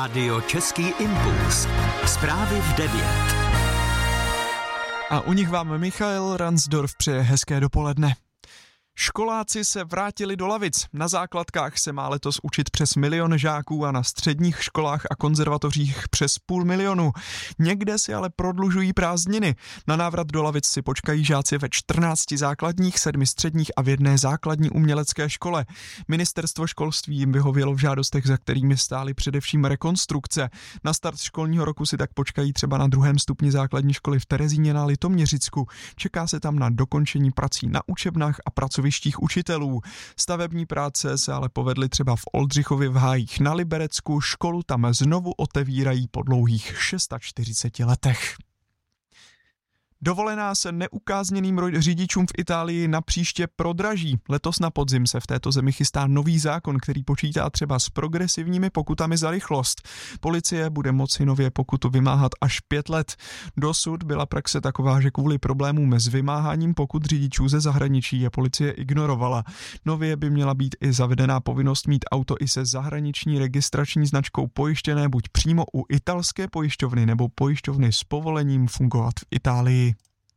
Radio Český impuls. Zprávy v 9. A u nich vám Michael Ransdorf přeje hezké dopoledne. Školáci se vrátili do lavic. Na základkách se má letos učit přes 1 milion žáků a na středních školách a konzervatořích přes 500 000. Někde si ale prodlužují prázdniny. Na návrat do lavic si počkají žáci ve 14 základních, 7 středních a v 1 základní umělecké škole. Ministerstvo školství jim vyhovělo v žádostech, za kterými stály především rekonstrukce. Na start školního roku si tak počkají třeba na 2. stupni základní školy v Terezíně na Litoměřicku. Čeká se tam na dokončení prací na učebnách a pracovištích učitelů. Stavební práce se ale povedly třeba v Oldřichově v Hájích na Liberecku. Školu tam znovu otevírají po dlouhých 46 letech. Dovolená se neukázněným řidičům v Itálii na příště prodraží. Letos na podzim se v této zemi chystá nový zákon, který počítá třeba s progresivními pokutami za rychlost. Policie bude moci nově pokutu vymáhat až 5 let. Dosud byla praxe taková, že kvůli problémům s vymáháním pokut řidičů ze zahraničí je policie ignorovala. Nově by měla být i zavedená povinnost mít auto i se zahraniční registrační značkou pojištěné buď přímo u italské pojišťovny nebo pojišťovny s povolením fungovat v Itálii.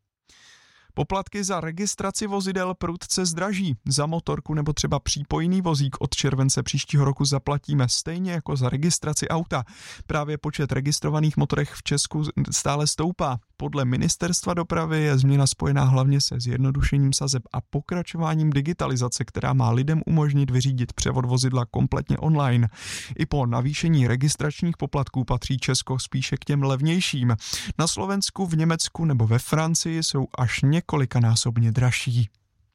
Poplatky za registraci vozidel prudce zdraží. Za motorku nebo třeba přípojný vozík od července příštího roku zaplatíme stejně jako za registraci auta. Právě počet registrovaných motorek v Česku stále stoupá. Podle Ministerstva dopravy je změna spojená hlavně se zjednodušením sazeb a pokračováním digitalizace, která má lidem umožnit vyřídit převod vozidla kompletně online. I po navýšení registračních poplatků patří Česko spíše k těm levnějším. Na Slovensku, v Německu nebo ve Francii jsou až několikanásobně dražší.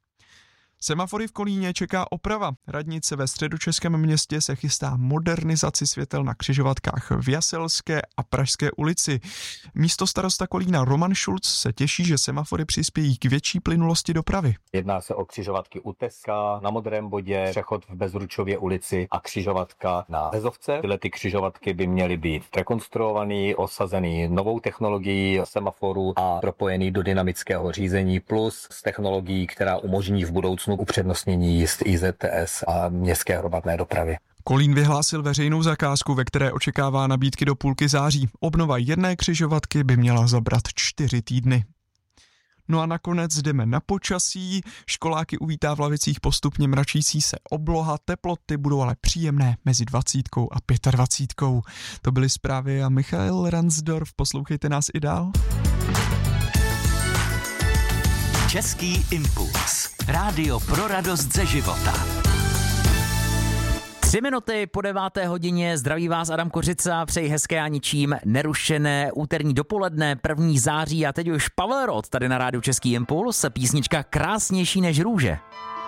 Semafory v Kolíně čeká oprava. Radnice ve Středočeském městě se chystá modernizaci světel na křižovatkách v Jaselské a Pražské ulici. Místostarosta Kolína Roman Šulc se těší, že semafory přispějí k větší plynulosti dopravy. Jedná se o křižovatky u Teska, na Modrém bodě, přechod v Bezručově ulici a křižovatka na Bezovce. Tyhle ty křižovatky by měly být rekonstruovaný, osazený novou technologií semaforu a propojený do dynamického řízení plus s technologií, která umožní v budoucnu upřednostnění jízd IZTS a městské hromadné dopravy. Kolín vyhlásil veřejnou zakázku, ve které očekává nabídky do půlky září. Obnova 1 křižovatky by měla zabrat 4 týdny. No a nakonec jdeme na počasí. Školáky uvítá v lavicích postupně mračící se obloha, teploty budou ale příjemné mezi 20 a 25. To byly zprávy a Michael Ransdorf. Poslouchejte nás i dál. Český impuls. Rádio pro radost ze života. 3 minuty po 9. hodině, zdraví vás Adam Kořica, přeji hezké a ničím nerušené úterní dopoledne, 1. září a teď už Pavel Roth tady na rádiu Český impuls, písnička Krásnější než růže.